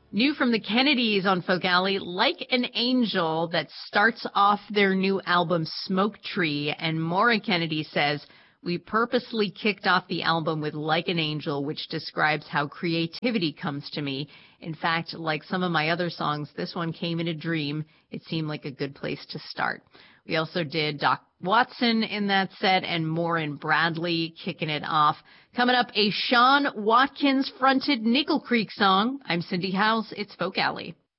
New from the Kennedys on Folk Alley, Like an Angel, that starts off their new album Smoke Tree. And Maura Kennedy says, we purposely kicked off the album with Like an Angel, which describes how creativity comes to me. In fact, like some of my other songs, this one came in a dream. It seemed like a good place to start. We also did Doc Watson in that set and Maureen Bradley kicking it off. Coming up, a Sean Watkins-fronted Nickel Creek song. I'm Cindy House. It's Folk Alley.